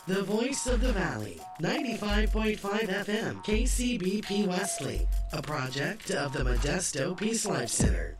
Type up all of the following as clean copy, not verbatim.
The Voice of the Valley, 95.5 FM, KCBP Wesley, a project of the Modesto Peace Life Center.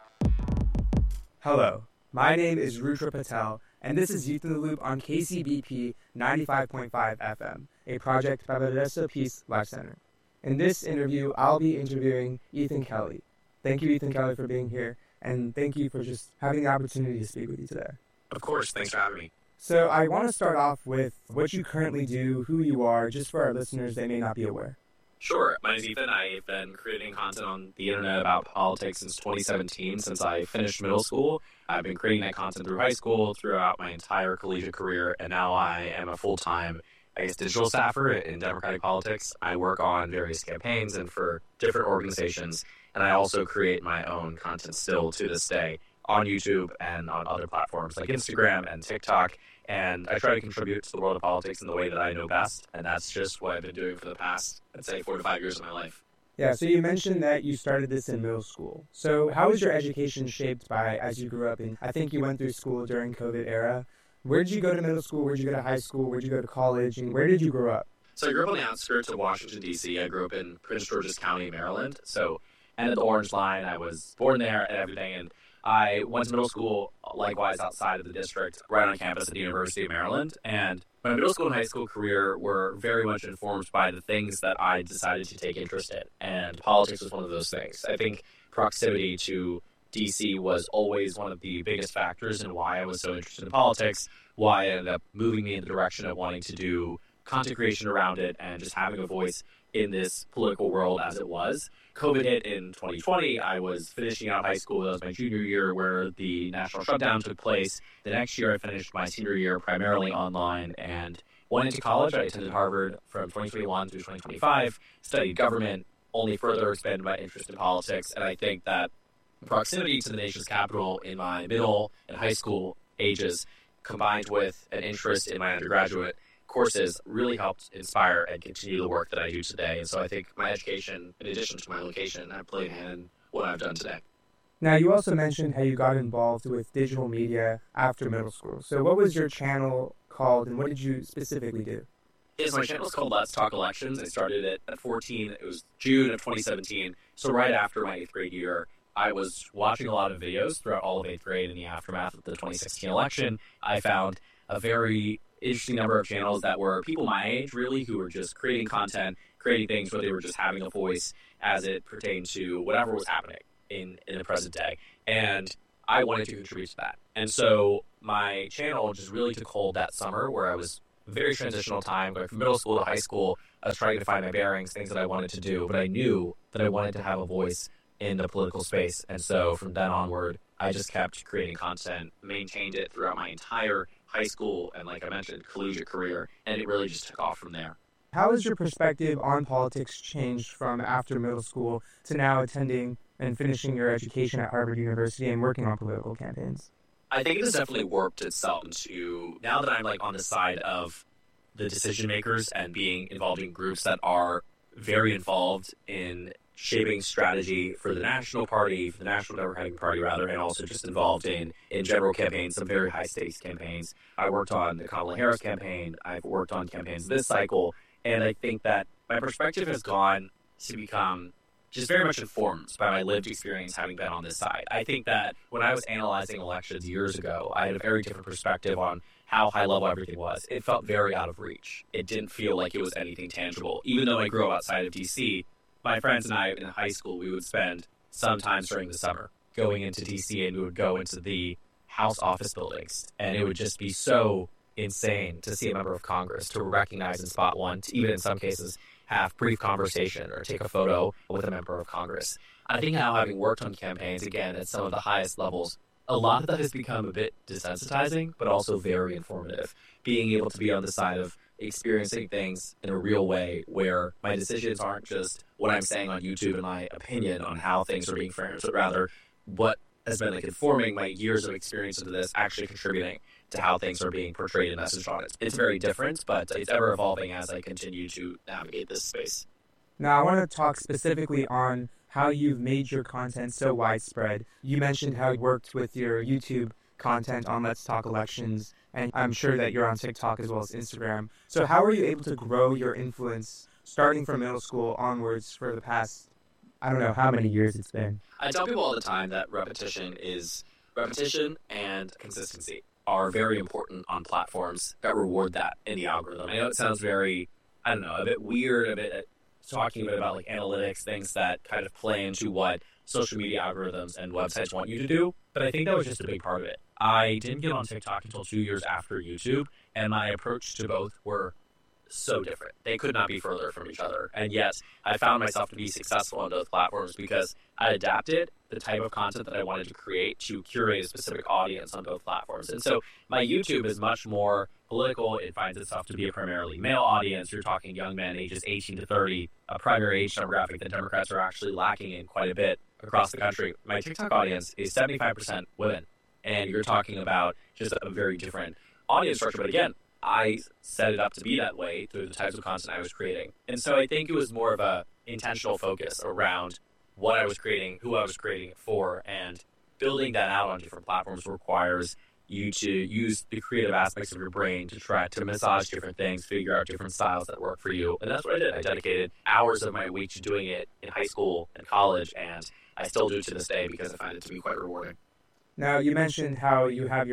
Hello, my name is Rudra Patel, and this is Youth in the Loop on KCBP 95.5 FM, a project by the Modesto Peace Life Center. In this interview, I'll be interviewing Ethan Kelly. Thank you, Ethan Kelly, for being here, and thank you for just having the opportunity to speak with you today. Of course, thanks for having me. So I want to start off with what you currently do, who you are, just for our listeners, they may not be aware. Sure. My name is Ethan. I've been creating content on the internet about politics since 2017, since I finished middle school. I've been creating that content through high school, throughout my entire collegiate career, and now I am a full-time, digital staffer in Democratic politics. I work on various campaigns and for different organizations, and I also create my own content still to this day on YouTube and on other platforms like Instagram and TikTok. And I try to contribute to the world of politics in the way that I know best. And that's just what I've been doing for the past, I'd say, 4 to 5 years of my life. Yeah, so you mentioned that you started this in middle school. So how was your education shaped by as you grew up? And I think you went through school during COVID era. Where did you go to middle school? Where did you go to high school? Where did you go to college? And where did you grow up? So I grew up on the outskirts of Washington, D.C. I grew up in Prince George's County, Maryland. So end of the Orange Line. I was born there and everything. And I went to middle school, likewise, outside of the district, right on campus at the University of Maryland. And my middle school and high school career were very much informed by the things that I decided to take interest in. And politics was one of those things. I think proximity to D.C. was always one of the biggest factors in why I was so interested in politics, why it ended up moving me in the direction of wanting to do content creation around it and just having a voice in this political world as it was. COVID hit in 2020. I was finishing out high school. That was my junior year where the national shutdown took place. The next year I finished my senior year primarily online and went into college. I attended Harvard from 2021 through 2025, studied government, only further expanded my interest in politics. And I think that proximity to the nation's capital in my middle and high school ages, combined with an interest in my undergraduate courses, really helped inspire and continue the work that I do today. And so I think my education, in addition to my location, have played a hand in what I've done today. Now, you also mentioned how you got involved with digital media after middle school. So what was your channel called, and what did you specifically do? Yes, my channel is called Let's Talk Elections. I started it at 14. It was June of 2017. So right after my 8th grade year, I was watching a lot of videos throughout all of 8th grade in the aftermath of the 2016 election. I found a very interesting number of channels that were people my age, really, who were just creating content, creating things where they were just having a voice as it pertained to whatever was happening in the present day. And I wanted to contribute to that. And so my channel just really took hold that summer where I was very transitional time, going from middle school to high school. I was trying to find my bearings, things that I wanted to do, but I knew that I wanted to have a voice in the political space. And so from then onward, I just kept creating content, maintained it throughout my entire high school and, like I mentioned, collegiate career, and it really just took off from there. How has your perspective on politics changed from after middle school to now attending and finishing your education at Harvard University and working on political campaigns? I think it has definitely warped itself into, now that I'm on the side of the decision makers and being involved in groups that are very involved in shaping strategy for the National Party, for the National Democratic Party, rather, and also just involved in general campaigns, some very high-stakes campaigns. I worked on the Kamala Harris campaign. I've worked on campaigns this cycle, and I think that my perspective has gone to become just very much informed by my lived experience having been on this side. I think that when I was analyzing elections years ago, I had a very different perspective on how high-level everything was. It felt very out of reach. It didn't feel like it was anything tangible. Even though I grew up outside of D.C., my friends and I in high school, we would spend sometimes during the summer going into D.C. and we would go into the House office buildings. And it would just be so insane to see a member of Congress, to recognize and spot one, to even in some cases have brief conversation or take a photo with a member of Congress. I think now, having worked on campaigns, again, at some of the highest levels, a lot of that has become a bit desensitizing, but also very informative. Being able to be on the side of experiencing things in a real way where my decisions aren't just what I'm saying on YouTube and my opinion on how things are being framed, but rather what has been informing my years of experience into this, actually contributing to how things are being portrayed and messaged on it. It's very different, but it's ever evolving as I continue to navigate this space. Now, I want to talk specifically on how you've made your content so widespread. You mentioned how you worked with your YouTube content on Let's Talk Elections and I'm sure that you're on TikTok as well as Instagram. So how were you able to grow your influence starting from middle school onwards for the past, I don't know how many years it's been? I tell people all the time that repetition and consistency are very important on platforms that reward that in the algorithm. I know it sounds very, I don't know, a bit weird, a bit talking a bit about like analytics, things that kind of play into what social media algorithms and websites want you to do, but I think that was just a big part of it. I didn't get on TikTok until 2 years after YouTube, and my approach to both were so different. They could not be further from each other. And yet, I found myself to be successful on both platforms because I adapted the type of content that I wanted to create to curate a specific audience on both platforms. And so my YouTube is much more political. It finds itself to be a primarily male audience. You're talking young men ages 18 to 30, a primary age demographic that Democrats are actually lacking in quite a bit across the country. My TikTok audience is 75% women. And you're talking about just a very different audience structure. But again, I set it up to be that way through the types of content I was creating. And so I think it was more of a intentional focus around what I was creating, who I was creating it for, and building that out on different platforms requires you to use the creative aspects of your brain to try to massage different things, figure out different styles that work for you. And that's what I did. I dedicated hours of my week to doing it in high school and college, and I still do to this day because I find it to be quite rewarding. Now, you mentioned how you have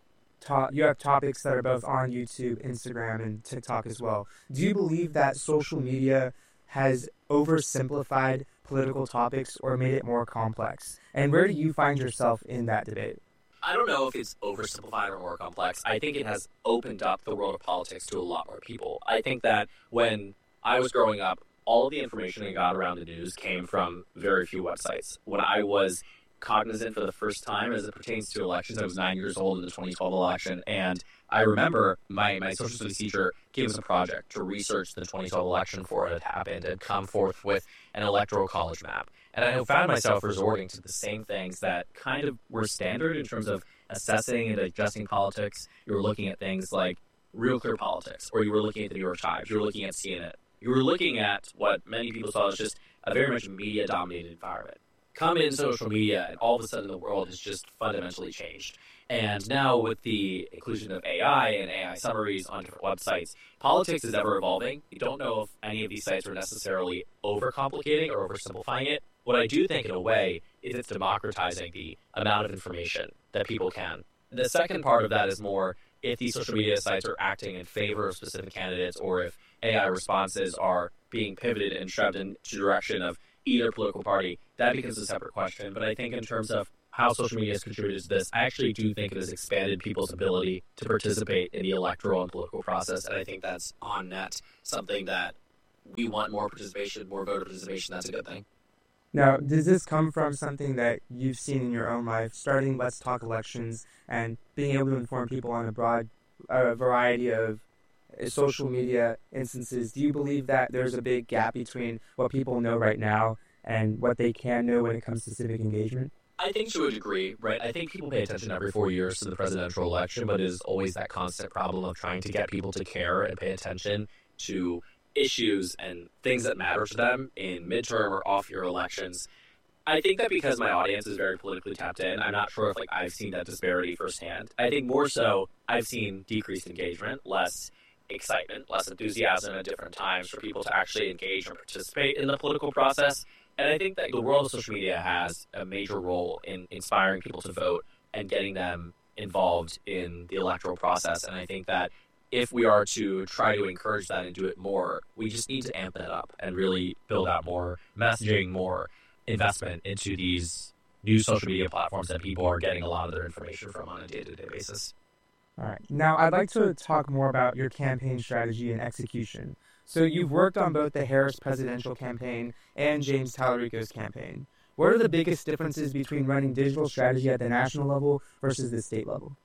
you have topics that are both on YouTube, Instagram, and TikTok as well. Do you believe that social media has oversimplified political topics or made it more complex? And where do you find yourself in that debate? I don't know if it's oversimplified or more complex. I think it has opened up the world of politics to a lot more people. I think that when I was growing up, all of the information I got around the news came from very few websites. When I was cognizant for the first time as it pertains to elections, I was 9 years old in the 2012 election, and I remember my social studies teacher gave us a project to research the 2012 election before it had happened and come forth with an electoral college map. And I found myself resorting to the same things that kind of were standard in terms of assessing and adjusting politics. You were looking at things like Real Clear Politics, or you were looking at the New York Times, you were looking at CNN. You were looking at what many people saw as just a very much media-dominated environment. Come in social media, and all of a sudden the world has just fundamentally changed. And now with the inclusion of AI and AI summaries on different websites, politics is ever evolving. You don't know if any of these sites are necessarily overcomplicating or oversimplifying it. What I do think in a way is it's democratizing the amount of information that people can. The second part of that is more if these social media sites are acting in favor of specific candidates or if AI responses are being pivoted and shoved into the direction of either political party, that becomes a separate question. But I think in terms of how social media has contributed to this, I actually do think it has expanded people's ability to participate in the electoral and political process. And I think that's on net something that we want more participation, more voter participation. That's a good thing. Now, does this come from something that you've seen in your own life, starting Let's Talk Elections and being able to inform people on a broad variety of social media instances? Do you believe that there's a big gap between what people know right now and what they can know when it comes to civic engagement? I think to a degree, right? I think people pay attention every 4 years to the presidential election, but it is always that constant problem of trying to get people to care and pay attention to issues and things that matter to them in midterm or off-year elections. I think that because my audience is very politically tapped in, I'm not sure if I've seen that disparity firsthand. I think more so I've seen decreased engagement, less excitement, less enthusiasm at different times for people to actually engage and participate in the political process. And I think that the world of social media has a major role in inspiring people to vote and getting them involved in the electoral process. And I think that if we are to try to encourage that and do it more, we just need to amp that up and really build out more messaging, more investment into these new social media platforms that people are getting a lot of their information from on a day-to-day basis. All right. Now, I'd like to talk more about your campaign strategy and execution. So you've worked on both the Harris presidential campaign and James Tallarico's campaign. What are the biggest differences between running digital strategy at the national level versus the state level?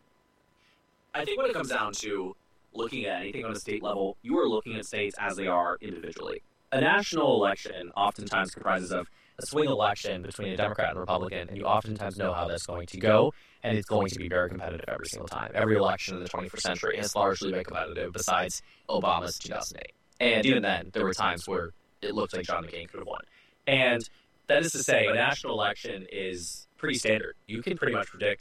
I think when it comes down to looking at anything on a state level, you are looking at states as they are individually. A national election oftentimes comprises of a swing election between a Democrat and a Republican, and you oftentimes know how that's going to go, and it's going to be very competitive every single time. Every election in the 21st century has largely been competitive besides Obama's 2008. And even then, there were times where it looked like John McCain could have won. And that is to say, a national election is pretty standard. You can pretty much predict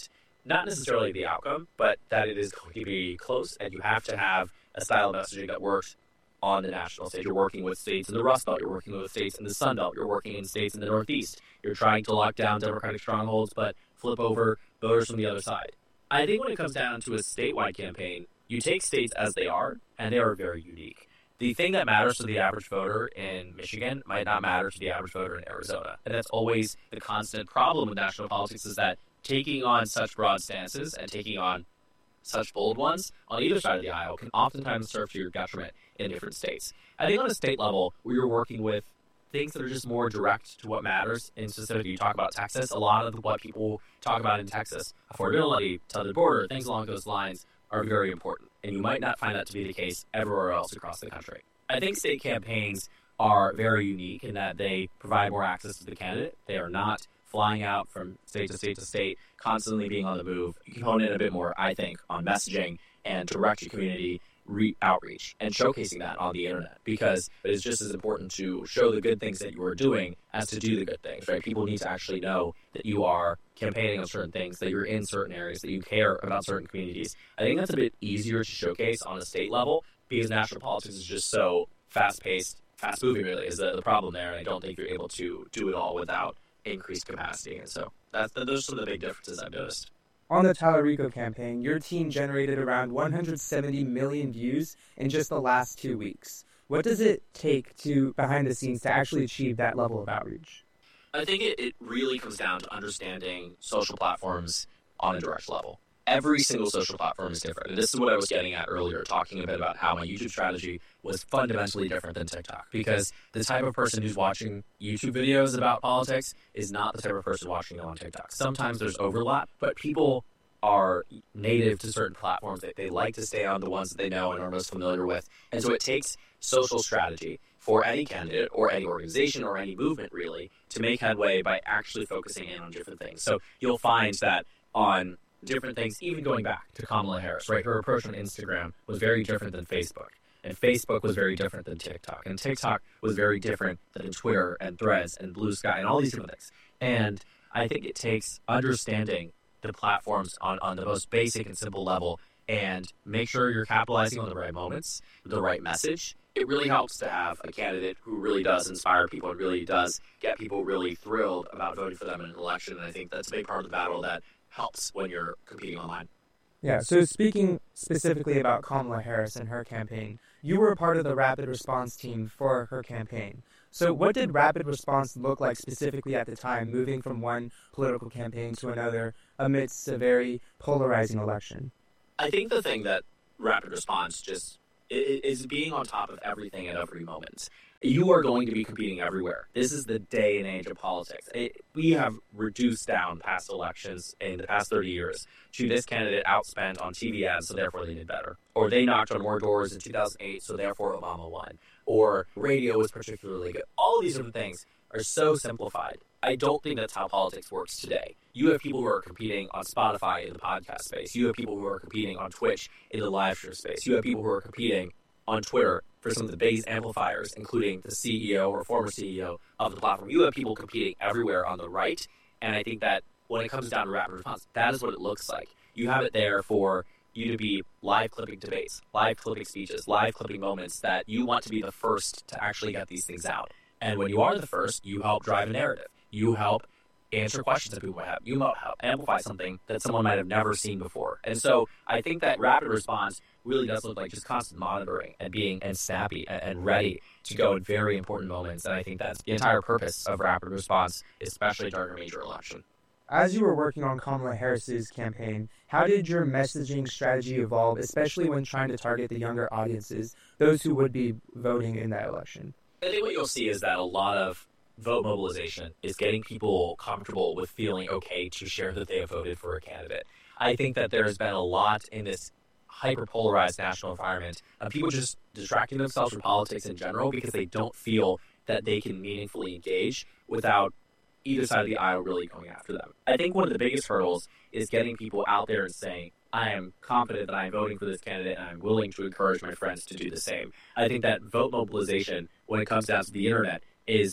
not necessarily the outcome, but that it is going to be close, and you have to have a style of messaging that works on the national stage. You're working with states in the Rust Belt. You're working with states in the Sun Belt. You're working in states in the Northeast. You're trying to lock down Democratic strongholds, but flip over voters from the other side. I think when it comes down to a statewide campaign, you take states as they are, and they are very unique. The thing that matters to the average voter in Michigan might not matter to the average voter in Arizona. And that's always the constant problem with national politics, is that taking on such broad stances and taking on such bold ones on either side of the aisle can oftentimes serve to your detriment in different states. I think on a state level, where you're working with things that are just more direct to what matters, and specifically you talk about Texas, a lot of what people talk about in Texas, affordability, southern border, things along those lines are very important. And you might not find that to be the case everywhere else across the country. I think state campaigns are very unique in that they provide more access to the candidate. They are not flying out from state to state to state, constantly being on the move. You can hone in a bit more, I think, on messaging and direct to community outreach and showcasing that on the internet, because it is just as important to show the good things that you are doing as to do the good things, right? People need to actually know that you are campaigning on certain things, that you're in certain areas, that you care about certain communities. I think that's a bit easier to showcase on a state level because national politics is just so fast-paced, fast-moving really is the problem there, and I don't think you're able to do it all without increased capacity. And so those are some of the big differences I've noticed. On the Tallarico campaign, your team generated around 170 million views in just the last 2 weeks. What does it take behind the scenes to actually achieve that level of outreach? I think it really comes down to understanding social platforms on a direct level. Every single social platform is different. And this is what I was getting at earlier, talking a bit about how my YouTube strategy was fundamentally different than TikTok. Because the type of person who's watching YouTube videos about politics is not the type of person watching them on TikTok. Sometimes there's overlap, but people are native to certain platforms. They like to stay on the ones that they know and are most familiar with. And so it takes social strategy for any candidate or any organization or any movement, really, to make headway by actually focusing in on different things. So you'll find that on different things, even going back to Kamala Harris, right? Her approach on Instagram was very different than Facebook. And Facebook was very different than TikTok. And TikTok was very different than Twitter and Threads and Blue Sky and all these different things. And I think it takes understanding the platforms on the most basic and simple level and make sure you're capitalizing on the right moments, the right message. It really helps to have a candidate who really does inspire people and really does get people really thrilled about voting for them in an election. And I think that's a big part of the battle that helps when you're competing online. Yeah, so speaking specifically about Kamala Harris and her campaign, you were a part of the Rapid Response team for her campaign. So what did Rapid Response look like specifically at the time, moving from one political campaign to another amidst a very polarizing election? I think the thing that Rapid Response just is being on top of everything at every moment. You are going to be competing everywhere. This is the day and age of politics. We have reduced down past elections in the past 30 years to this candidate outspent on TV ads, so therefore they did better. Or they knocked on more doors in 2008, so therefore Obama won. Or radio was particularly good. All of these different things are so simplified. I don't think that's how politics works today. You have people who are competing on Spotify in the podcast space. You have people who are competing on Twitch in the live stream space. You have people who are competing on Twitter for some of the biggest amplifiers, including the CEO or former CEO of the platform. You have people competing everywhere on the right, and I think that when it comes down to Rapid Response, that is what it looks like. You have it there for you to be live clipping debates, live clipping speeches, live clipping moments that you want to be the first to actually get these things out. And when you are the first, you help drive a narrative. You help answer questions that people might have. You help amplify something that someone might have never seen before. And so I think that Rapid Response really does look like just constant monitoring and being snappy and ready to go in very important moments. And I think that's the entire purpose of Rapid Response, especially during a major election. As you were working on Kamala Harris's campaign, how did your messaging strategy evolve, especially when trying to target the younger audiences, those who would be voting in that election? I think what you'll see is that a lot of vote mobilization is getting people comfortable with feeling okay to share that they have voted for a candidate. I think that there's been a lot in this hyper-polarized national environment of people just distracting themselves from politics in general because they don't feel that they can meaningfully engage without either side of the aisle really going after them. I think one of the biggest hurdles is getting people out there and saying, I am confident that I am voting for this candidate and I'm willing to encourage my friends to do the same. I think that vote mobilization, when it comes down to the internet, is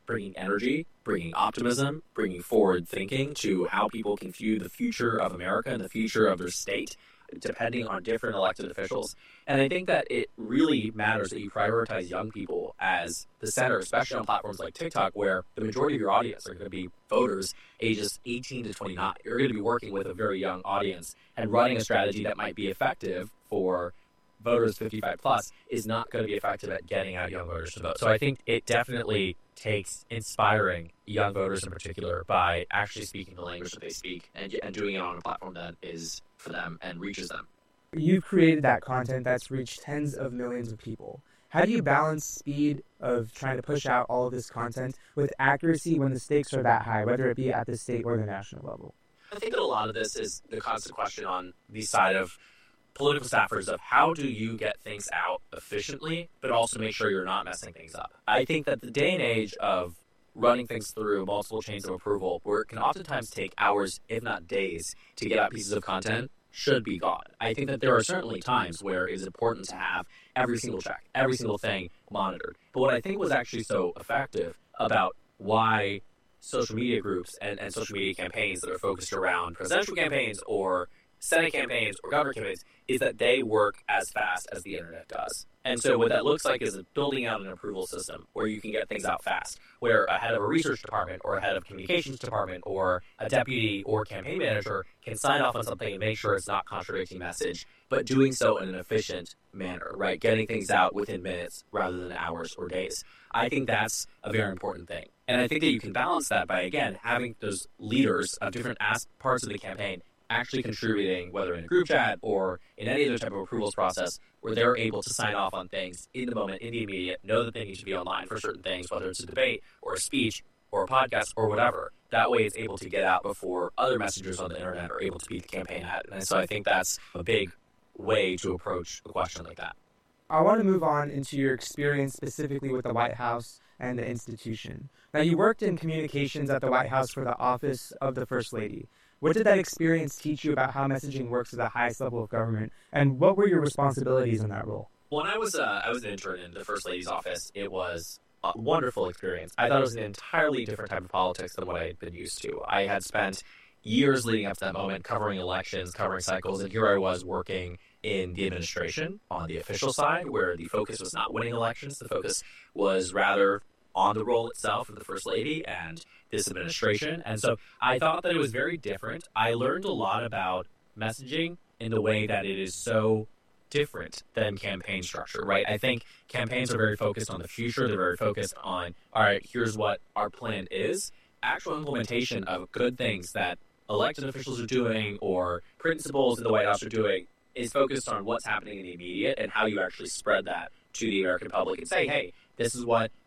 bringing energy, bringing optimism, bringing forward thinking to how people can view the future of America and the future of their state, depending on different elected officials. And I think that it really matters that you prioritize young people as the center, especially on platforms like TikTok, where the majority of your audience are going to be voters ages 18 to 29. You're going to be working with a very young audience, and running a strategy that might be effective for voters 55 plus is not going to be effective at getting out young voters to vote. So I think it definitely takes inspiring young voters in particular by actually speaking the language that they speak and doing it on a platform that is for them and reaches them. You've created that content that's reached tens of millions of people. How do you balance speed of trying to push out all of this content with accuracy when the stakes are that high, whether it be at the state or the national level? I think that a lot of this is the constant question on the side of political staffers of how do you get things out efficiently, but also make sure you're not messing things up. I think that the day and age of running things through multiple chains of approval, where it can oftentimes take hours, if not days, to get out pieces of content, should be gone. I think that there are certainly times where it's important to have every single check, every single thing monitored. But what I think was actually so effective about why social media groups and social media campaigns that are focused around presidential campaigns or Senate campaigns or governor campaigns is that they work as fast as the internet does. And so what that looks like is building out an approval system where you can get things out fast, where a head of a research department or a head of communications department or a deputy or campaign manager can sign off on something and make sure it's not contradicting message, but doing so in an efficient manner, right? Getting things out within minutes rather than hours or days. I think that's a very important thing. And I think that you can balance that by, again, having those leaders of different parts of the campaign actually contributing, whether in a group chat or in any other type of approvals process, where they're able to sign off on things in the moment, in the immediate, know that they need to be online for certain things, whether it's a debate or a speech or a podcast or whatever. That way it's able to get out before other messengers on the internet are able to beat the campaign ad. And so I think that's a big way to approach a question like that. I want to move on into your experience specifically with the White House and the institution. Now, you worked in communications at the White House for the office of the First Lady. What did that experience teach you about how messaging works at the highest level of government, and what were your responsibilities in that role? When I was an intern in the First Lady's office, it was a wonderful experience. I thought it was an entirely different type of politics than what I had been used to. I had spent years leading up to that moment covering elections, covering cycles, and here I was working in the administration on the official side, where the focus was not winning elections. The focus was rather on the role itself of the First Lady and this administration. And so I thought that it was very different. I learned a lot about messaging in the way that it is so different than campaign structure, right? I think campaigns are very focused on the future. They're very focused on, all right, here's what our plan is. Actual implementation of good things that elected officials are doing or principals in the White House are doing is focused on what's happening in the immediate and how you actually spread that to the American public and say, hey, this is what